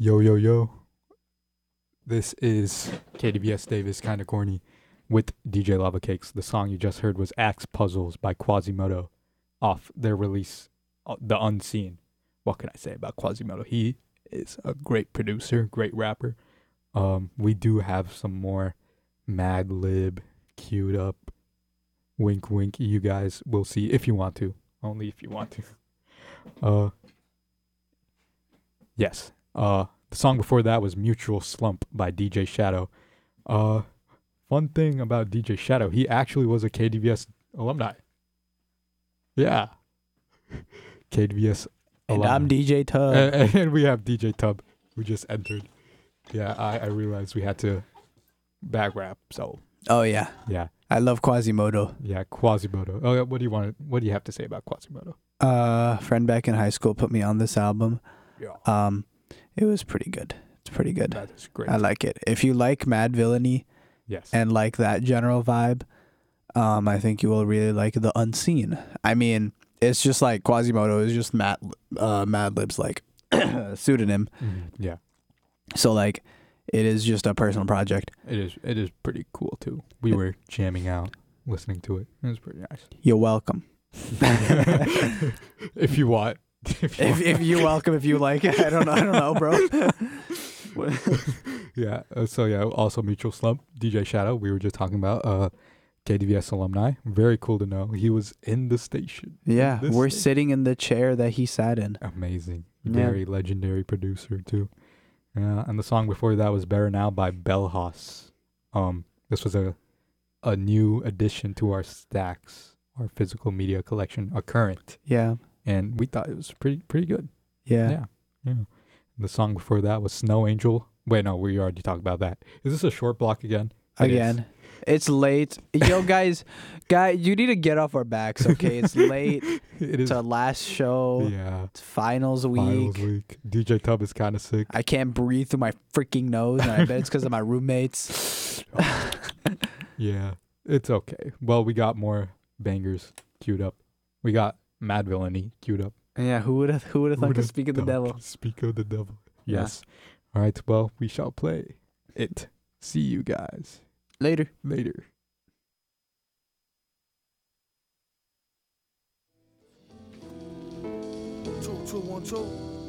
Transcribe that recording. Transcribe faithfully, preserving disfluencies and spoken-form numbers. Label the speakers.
Speaker 1: Yo, yo, yo. This is K D V S Davis, Kinda Corny, with D J Lava Cakes. The song you just heard was Axe Puzzles by Quasimodo off their release, uh, The Unseen. What can I say about Quasimodo? He is a great producer, great rapper. Um, we do have some more Mad Lib queued up. Wink, wink. You guys will see if you want to. Only if you want to. Uh, yes. Uh, the song before that was Mutual Slump by D J Shadow. Uh, fun thing about D J Shadow, he actually was a K D V S alumni. Yeah. K D V S
Speaker 2: And
Speaker 1: alumni.
Speaker 2: I'm D J Tub.
Speaker 1: And, and we have D J Tub, who just entered. Yeah, I, I realized we had to back rap, so
Speaker 2: oh yeah,
Speaker 1: yeah.
Speaker 2: I love Quasimodo.
Speaker 1: Yeah, Quasimodo. Oh, yeah, what do you want? What do you have to say about Quasimodo?
Speaker 2: Uh, a friend back in high school put me on this album.
Speaker 1: Yeah,
Speaker 2: Um, it was pretty good. It's pretty good.
Speaker 1: that is great.
Speaker 2: I like it. If you like Mad Villainy
Speaker 1: yes,
Speaker 2: and like that general vibe, um, I think you will really like The Unseen. I mean, it's just like Quasimodo is just Mad, uh, Mad Lib's like pseudonym.
Speaker 1: Mhm, yeah,
Speaker 2: So like, it is just a personal project.
Speaker 1: it is. It is pretty cool too. We were jamming out, listening to it. It was pretty nice.
Speaker 2: You're welcome.
Speaker 1: If you want, if you
Speaker 2: If
Speaker 1: want.
Speaker 2: if you're welcome, if you like it, I don't know. I don't know, bro.
Speaker 1: yeah. Uh, so yeah, also Mutual Slump, D J Shadow. We were just talking about uh, K D V S alumni. Very cool to know he was in the station.
Speaker 2: Yeah,
Speaker 1: This
Speaker 2: we're
Speaker 1: thing.
Speaker 2: sitting in the chair that he sat in.
Speaker 1: Amazing.
Speaker 2: Yeah.
Speaker 1: Very legendary producer too. Yeah, and the song before that was Better Now by Belhas. Um, this was a a new addition to our stacks, our physical media collection, a current,
Speaker 2: Yeah,
Speaker 1: and we thought it was pretty pretty good.
Speaker 2: yeah.
Speaker 1: Yeah, yeah. The song before that was Snow Angel. Wait, no, we already talked about that. Is this a short block again? It is.
Speaker 2: Again, it's late. Yo, guys, guy, you need to get off our backs, okay? It's late.
Speaker 1: It is.
Speaker 2: It's our last show.
Speaker 1: Yeah.
Speaker 2: It's finals week.
Speaker 1: Finals week. D J Tub is kind of sick.
Speaker 2: I can't breathe through my freaking nose, and I bet it's because of my roommates.
Speaker 1: Yeah, it's okay. Well, we got more bangers queued up. We got Mad Villainy queued up.
Speaker 2: Yeah, who would have who would have thought to
Speaker 1: Who'da
Speaker 2: speak of the
Speaker 1: thought?
Speaker 2: devil?
Speaker 1: Speak of the devil.
Speaker 2: Yeah.
Speaker 1: Yes. All right. Well, we shall play it. See you guys
Speaker 2: Later.
Speaker 1: later.
Speaker 3: Two, two, one, two.